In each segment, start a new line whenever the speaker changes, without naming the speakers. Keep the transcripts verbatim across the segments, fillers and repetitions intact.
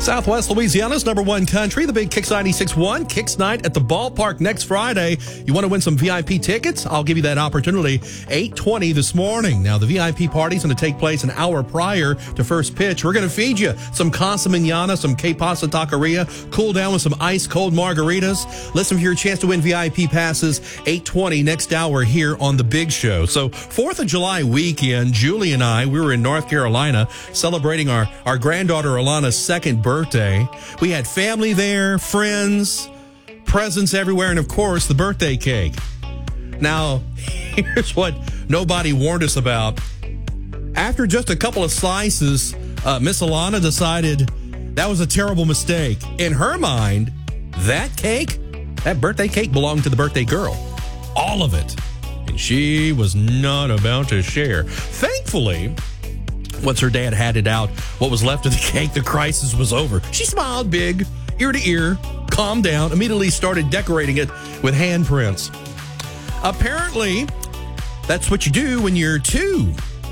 Southwest Louisiana's number one country, the Big Kicks ninety-six point one, Kicks Night at the ballpark next Friday. You want to win some V I P tickets? I'll give you that opportunity. eight twenty this morning. Now, the V I P party is going to take place an hour prior to first pitch. We're going to feed you some Casa Manana, some Que Pasa Taqueria, cool down with some ice-cold margaritas. Listen for your chance to win V I P passes, eight twenty next hour here on The Big Show. So, fourth of July weekend, Julie and I, we were in North Carolina celebrating our, our granddaughter Alana's second birthday. birthday. We had family there, friends, presents everywhere, and of course, the birthday cake. Now, here's what nobody warned us about. After just a couple of slices, uh, Miss Alana decided that was a terrible mistake. In her mind, that cake, that birthday cake belonged to the birthday girl. All of it. And she was not about to share. Thankfully, once her dad had it out, what was left of the cake, the crisis was over. She smiled big, ear to ear, calmed down, immediately started decorating it with handprints. Apparently, that's what you do when you're two.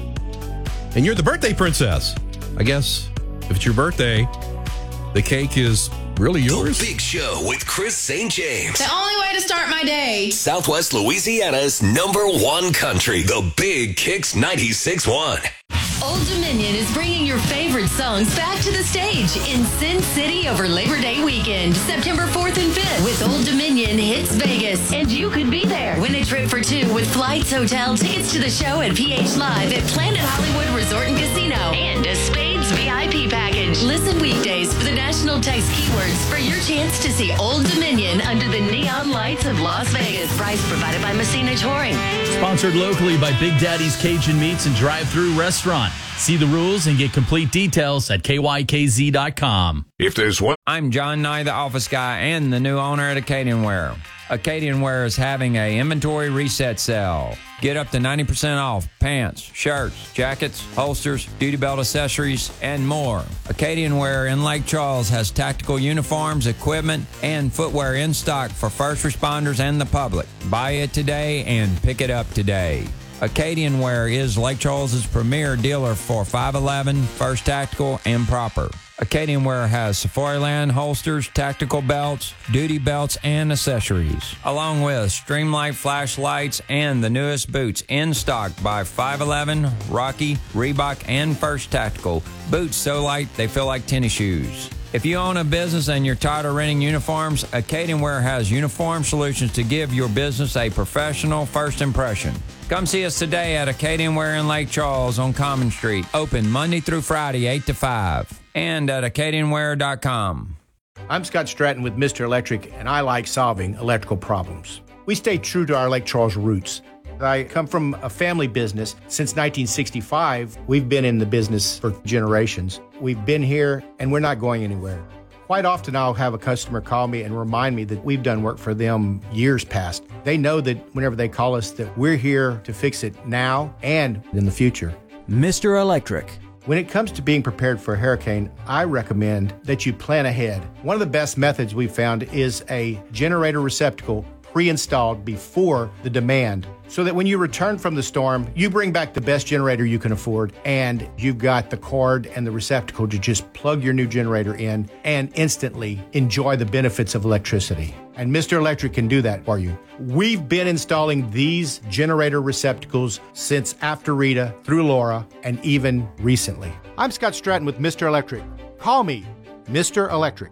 And you're the birthday princess. I guess if it's your birthday, the cake is really yours.
The Big Show with Chris Saint James.
The only way to start my day.
Southwest Louisiana's number one country, the Big Kicks ninety-six point one.
Old Dominion is bringing your favorite songs back to the stage in Sin City over Labor Day weekend, September fourth and fifth, with Old Dominion Hits Vegas. And you could be there. Win a trip for two with flights, hotel, tickets to the show at P H Live at Planet Hollywood Resort and Casino, and a Spades V I P package. Listen weekdays for the national text keywords for your chance to see Old Dominion under the neon lights of Las Vegas. Price provided by Messina Touring.
Sponsored locally by Big Daddy's Cajun Meats and Drive-Thru Restaurant. See the rules and get complete details at K Y K Z dot com.
If there's one...
I'm John Nye, the office guy and the new owner at Acadianware. Acadianware is having a inventory reset sale. Get up to ninety percent off pants, shirts, jackets, holsters, duty belt accessories, and more. Acadianware in Lake Charles has tactical uniforms, equipment, and footwear in stock for first responders and the public. Buy it today and pick it up today. Acadianware is Lake Charles' premier dealer for five eleven, First Tactical, and Proper. Acadianware has Safariland holsters, tactical belts, duty belts, and accessories, along with Streamlight flashlights and the newest boots in stock by five eleven, Rocky, Reebok, and First Tactical. Boots so light they feel like tennis shoes. If you own a business and you're tired of renting uniforms, Acadianware has uniform solutions to give your business a professional first impression. Come see us today at Acadianware in Lake Charles on Common Street. Open Monday through Friday, eight to five. And at Acadianware dot com.
I'm Scott Stratton with Mister Electric, and I like solving electrical problems. We stay true to our Lake Charles roots. I come from a family business. Since nineteen sixty-five, we've been in the business for generations. We've been here, and we're not going anywhere. Quite often, I'll have a customer call me and remind me that we've done work for them years past. They know that whenever they call us that we're here to fix it now and in the future.
Mister Electric.
When it comes to being prepared for a hurricane, I recommend that you plan ahead. One of the best methods we've found is a generator receptacle pre-installed before the demand, so that when you return from the storm, you bring back the best generator you can afford, and you've got the cord and the receptacle to just plug your new generator in and instantly enjoy the benefits of electricity. And Mister Electric can do that for you. We've been installing these generator receptacles since after Rita, through Laura, and even recently. I'm Scott Stratton with Mister Electric. Call me Mister Electric.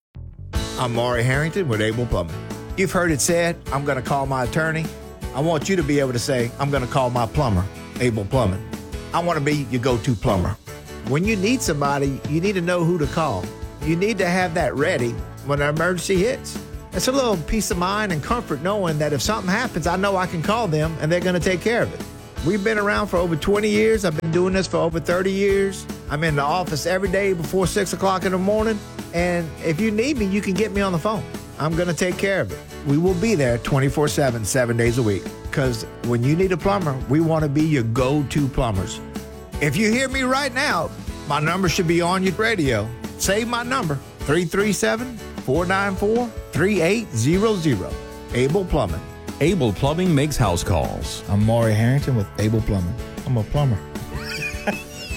I'm Maury Harrington with Able Plumbing. You've heard it said, I'm going to call my attorney. I want you to be able to say, I'm going to call my plumber, Able Plumbing. I want to be your go-to plumber. When you need somebody, you need to know who to call. You need to have that ready when an emergency hits. It's a little peace of mind and comfort knowing that if something happens, I know I can call them and they're going to take care of it. We've been around for over twenty years. I've been doing this for over thirty years. I'm in the office every day before six o'clock in the morning. And if you need me, you can get me on the phone. I'm going to take care of it. We will be there twenty-four seven, seven days a week. Because when you need a plumber, we want to be your go-to plumbers. If you hear me right now, my number should be on your radio. Save my number, three three seven, four nine four, three eight zero zero. Able Plumbing.
Able Plumbing makes house calls.
I'm Maury Harrington with Able Plumbing. I'm a plumber.